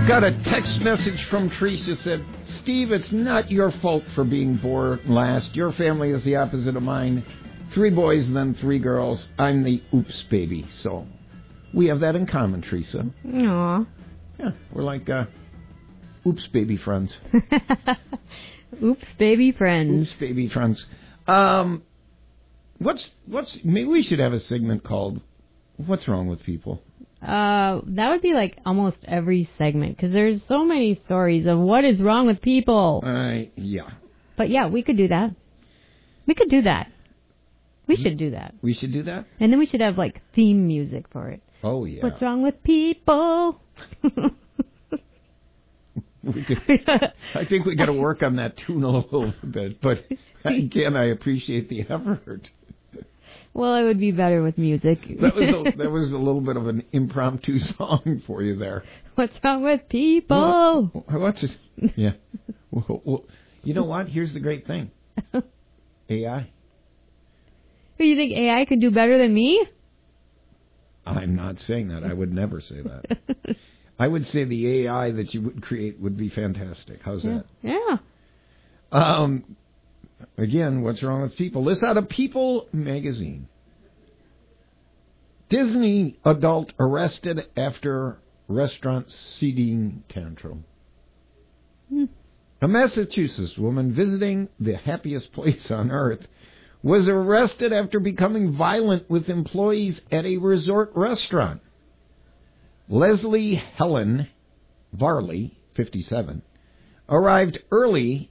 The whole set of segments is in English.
Got a text message from Teresa said, Steve, it's not your fault for being born last. Your family is the opposite of mine. 3 boys and then 3 girls. I'm the oops baby. So we have that in common, Teresa. Aww. Yeah, we're like oops baby friends. Oops baby friends. Oops baby friends. Maybe we should have a segment called What's Wrong with People? That would be like almost every segment, because there's so many stories of what is wrong with people. Yeah. But yeah, we could do that. We should do that. We should do that. And then we should have like theme music for it. Oh, yeah. What's wrong with people? I think we got to work on that tune a little bit. But again, I appreciate the effort. Well, it would be better with music. That was a little bit of an impromptu song for you there. What's wrong with people? Yeah. Well, you know what? Here's the great thing. AI. You think AI could do better than me? I'm not saying that. I would never say that. I would say the AI that you would create would be fantastic. How's that? Yeah. Again, what's wrong with people? This out of People magazine. Disney adult arrested after restaurant seating tantrum. A Massachusetts woman visiting the happiest place on earth was arrested after becoming violent with employees at a resort restaurant. Leslie Helen Varley, 57, arrived early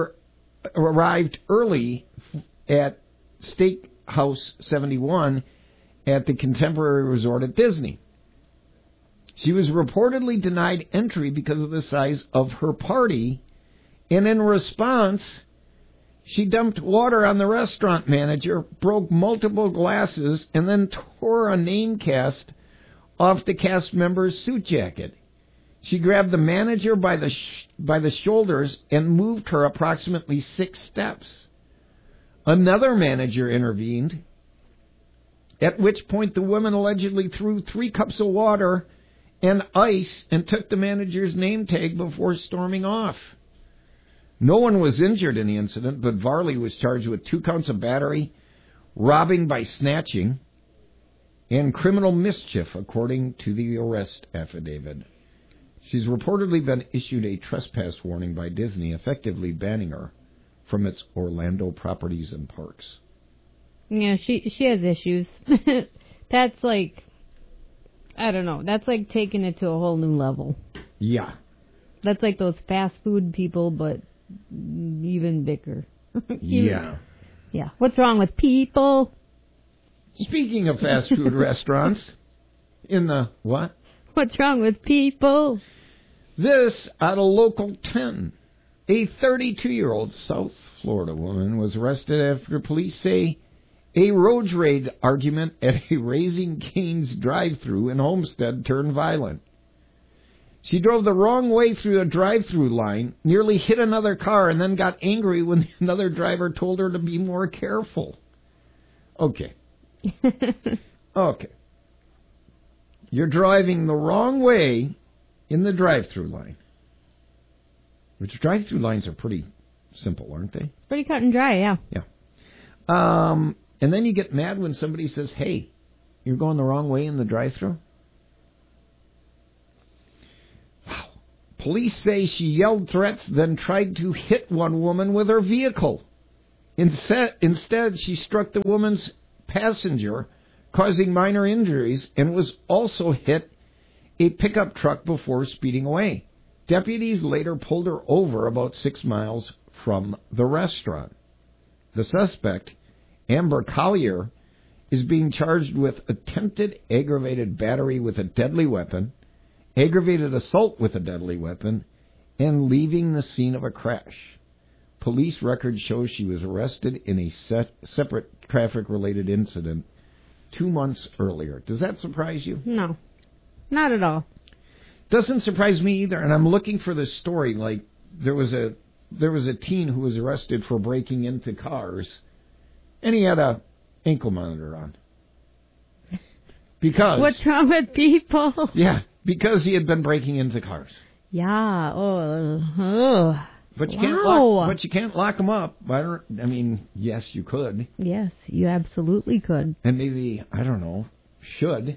at Steakhouse 71 at the Contemporary Resort at Disney. She was reportedly denied entry because of the size of her party, and in response, she dumped water on the restaurant manager, broke multiple glasses, and then tore a name cast off the cast member's suit jacket. She grabbed the manager by the shoulders and moved her approximately 6 steps. Another manager intervened, at which point the woman allegedly threw 3 cups of water and ice and took the manager's name tag before storming off. No one was injured in the incident, but Varley was charged with 2 counts of battery, robbing by snatching, and criminal mischief, according to the arrest affidavit. She's reportedly been issued a trespass warning by Disney, effectively banning her from its Orlando properties and parks. Yeah, she has issues. That's like, I don't know, that's like taking it to a whole new level. Yeah. That's like those fast food people, but even bigger. Yeah. Yeah. What's wrong with people? Speaking of fast food restaurants, in the what? What's wrong with people? This out of Local 10. A 32-year-old South Florida woman was arrested after police say a road rage argument at a Raising Cane's drive-thru in Homestead turned violent. She drove the wrong way through a drive-thru line, nearly hit another car, and then got angry when another driver told her to be more careful. Okay. Okay. You're driving the wrong way in the drive-thru line. Which drive-thru lines are pretty simple, aren't they? It's pretty cut and dry, yeah. Yeah. And then you get mad when somebody says, hey, you're going the wrong way in the drive-thru? Wow. Police say she yelled threats, then tried to hit one woman with her vehicle. Instead, she struck the woman's passenger, causing minor injuries, and was also hit a pickup truck before speeding away. Deputies later pulled her over about 6 miles from the restaurant. The suspect, Amber Collier, is being charged with attempted aggravated battery with a deadly weapon, aggravated assault with a deadly weapon, and leaving the scene of a crash. Police records show she was arrested in a separate traffic-related incident 2 months earlier. Does that surprise you? No, not at all. Doesn't surprise me either. And I'm looking for this story. Like there was a teen who was arrested for breaking into cars, and he had a ankle monitor on. Because what's wrong with people? Yeah, because he had been breaking into cars. Yeah. Oh. But you can't lock them up. Yes, you could. Yes, you absolutely could. And maybe, I don't know, should.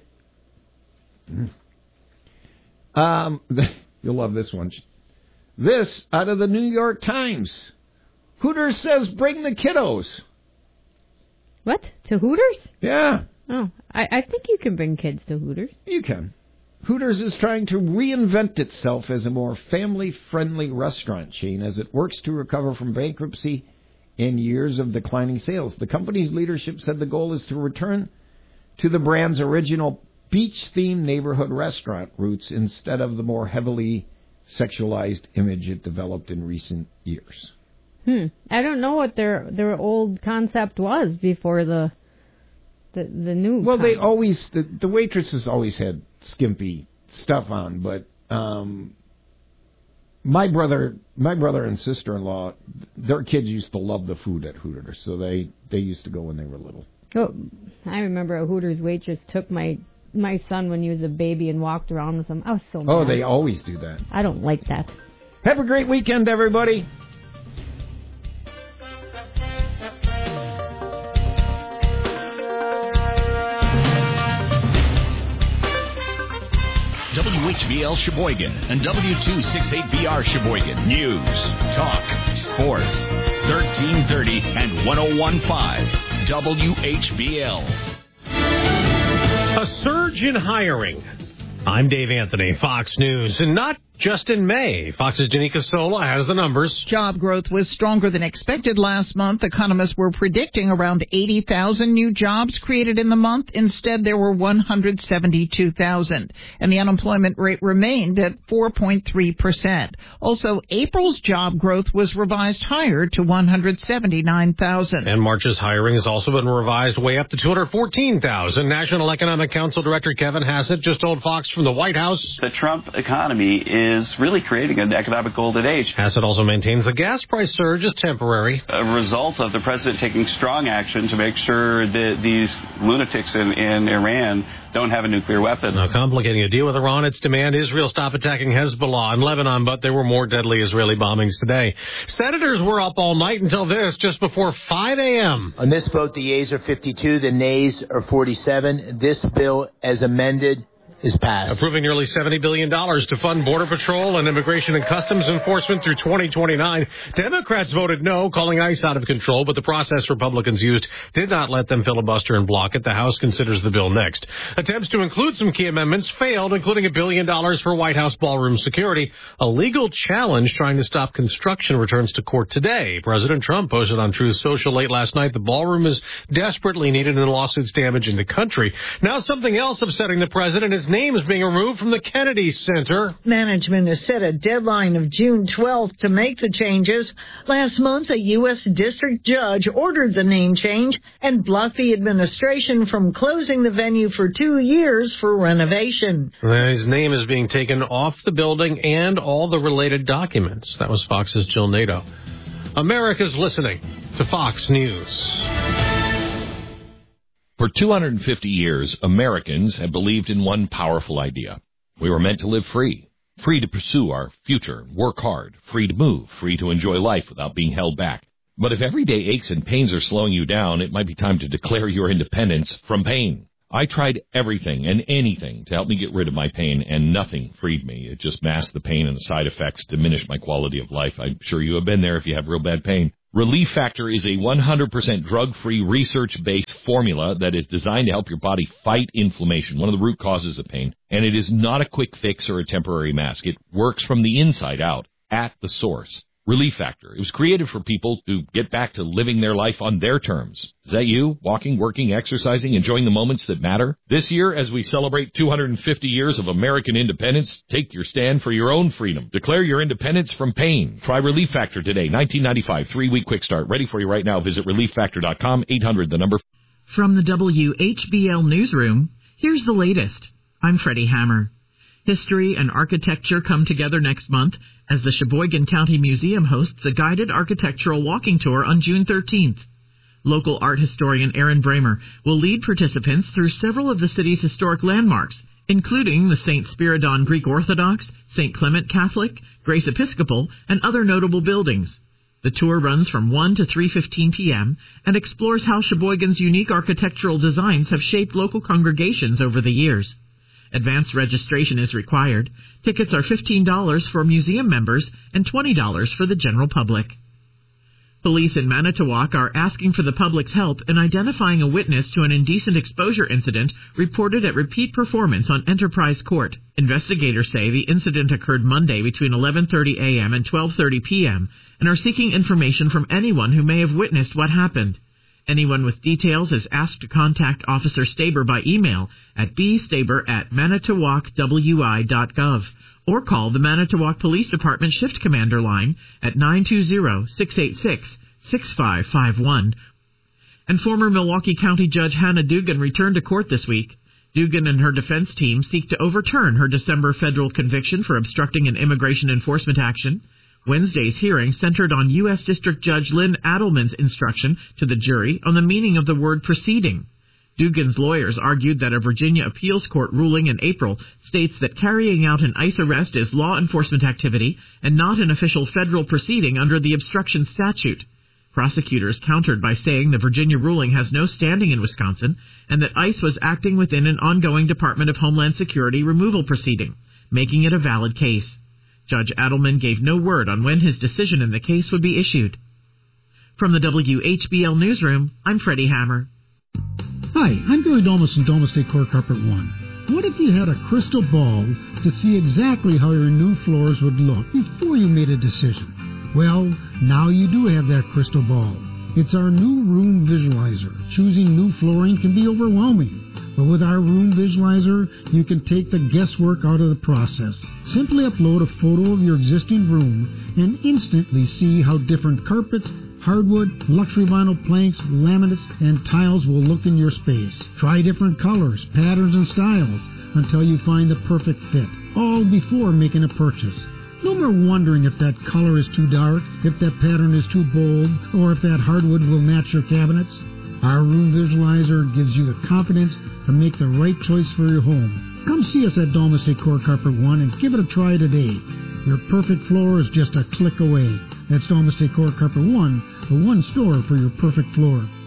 You'll love this one. This out of the New York Times. Hooters says bring the kiddos. What? To Hooters? Yeah. Oh, I think you can bring kids to Hooters. You can. Hooters is trying to reinvent itself as a more family-friendly restaurant chain as it works to recover from bankruptcy and years of declining sales. The company's leadership said the goal is to return to the brand's original beach-themed neighborhood restaurant roots instead of the more heavily sexualized image it developed in recent years. I don't know what their old concept was before the new. Well, they always the waitresses always had skimpy stuff on, but my brother and sister-in-law, their kids used to love the food at Hooters, so they used to go when they were little. Oh, I remember a Hooters waitress took my son when he was a baby and walked around with him. I was so mad. Oh, they always do that. I don't like that. Have a great weekend, everybody. WHBL Sheboygan and W268BR Sheboygan. News, talk, sports. 1330 and 101.5 WHBL. A surge in hiring. I'm Dave Anthony, Fox News, and not just in May. Fox's Janika Sola has the numbers. Job growth was stronger than expected last month. Economists were predicting around 80,000 new jobs created in the month. Instead, there were 172,000, and the unemployment rate remained at 4.3%. Also, April's job growth was revised higher to 179,000. And March's hiring has also been revised way up to 214,000. National Economic Council Director Kevin Hassett just told Fox from the White House. The Trump economy is really creating an economic golden age. Hassett also maintains the gas price surge is temporary. A result of the president taking strong action to make sure that these lunatics in Iran don't have a nuclear weapon. Now, complicating a deal with Iran, its demand Israel stop attacking Hezbollah in Lebanon, but there were more deadly Israeli bombings today. Senators were up all night until this, just before 5 a.m. On this vote, the yeas are 52, the nays are 47. This bill, as amended, is passed. Approving nearly $70 billion to fund Border Patrol and Immigration and Customs Enforcement through 2029. Democrats voted no, calling ICE out of control, but the process Republicans used did not let them filibuster and block it. The House considers the bill next. Attempts to include some key amendments failed, including $1 billion for White House ballroom security. A legal challenge trying to stop construction returns to court today. President Trump posted on Truth Social late last night the ballroom is desperately needed in the lawsuits damaging the country. Now something else upsetting the president is name is being removed from the Kennedy Center. Management has set a deadline of June 12th to make the changes. Last month, a U.S. district judge ordered the name change and blocked the administration from closing the venue for 2 years for renovation. His name is being taken off the building and all the related documents. That was Fox's Jill Nato. America's listening to Fox News. For 250 years, Americans have believed in one powerful idea. We were meant to live free. Free to pursue our future, work hard, free to move, free to enjoy life without being held back. But if everyday aches and pains are slowing you down, it might be time to declare your independence from pain. I tried everything and anything to help me get rid of my pain, and nothing freed me. It just masked the pain, and the side effects diminished my quality of life. I'm sure you have been there if you have real bad pain. Relief Factor is a 100% drug-free, research-based formula that is designed to help your body fight inflammation, one of the root causes of pain. And it is not a quick fix or a temporary mask. It works from the inside out, at the source. Relief Factor. It was created for people to get back to living their life on their terms. Is that you? Walking, working, exercising, enjoying the moments that matter? This year, as we celebrate 250 years of American independence, take your stand for your own freedom. Declare your independence from pain. Try Relief Factor today. $19.95, 3-week quick start. Ready for you right now. Visit ReliefFactor.com, 800, the number. From the WHBL Newsroom, here's the latest. I'm Freddie Hammer. History and architecture come together next month as the Sheboygan County Museum hosts a guided architectural walking tour on June 13th. Local art historian Aaron Bramer will lead participants through several of the city's historic landmarks, including the St. Spiridon Greek Orthodox, St. Clement Catholic, Grace Episcopal, and other notable buildings. The tour runs from 1 to 3:15 p.m. and explores how Sheboygan's unique architectural designs have shaped local congregations over the years. Advanced registration is required. Tickets are $15 for museum members and $20 for the general public. Police in Manitowoc are asking for the public's help in identifying a witness to an indecent exposure incident reported at Repeat Performance on Enterprise Court. Investigators say the incident occurred Monday between 11:30 a.m. and 12:30 p.m. and are seeking information from anyone who may have witnessed what happened. Anyone with details is asked to contact Officer Staber by email at bstaber@manitowocwi.gov or call the Manitowoc Police Department Shift Commander line at 920-686-6551. And former Milwaukee County Judge Hannah Dugan returned to court this week. Dugan and her defense team seek to overturn her December federal conviction for obstructing an immigration enforcement action. Wednesday's hearing centered on U.S. District Judge Lynn Adelman's instruction to the jury on the meaning of the word proceeding. Dugan's lawyers argued that a Virginia appeals court ruling in April states that carrying out an ICE arrest is law enforcement activity and not an official federal proceeding under the obstruction statute. Prosecutors countered by saying the Virginia ruling has no standing in Wisconsin and that ICE was acting within an ongoing Department of Homeland Security removal proceeding, making it a valid case. Judge Adelman gave no word on when his decision in the case would be issued. From the WHBL Newsroom, I'm Freddie Hammer. Hi, I'm Billy Domus from Domus Decor Carpet One. What if you had a crystal ball to see exactly how your new floors would look before you made a decision? Well, now you do have that crystal ball. It's our new Room Visualizer. Choosing new flooring can be overwhelming. But with our Room Visualizer, you can take the guesswork out of the process. Simply upload a photo of your existing room and instantly see how different carpets, hardwood, luxury vinyl planks, laminates, and tiles will look in your space. Try different colors, patterns, and styles until you find the perfect fit, all before making a purchase. No more wondering if that color is too dark, if that pattern is too bold, or if that hardwood will match your cabinets. Our Room Visualizer gives you the confidence to make the right choice for your home. Come see us at Domus Decor Carpet One and give it a try today. Your perfect floor is just a click away. That's Domus Decor Carpet One, the one store for your perfect floor.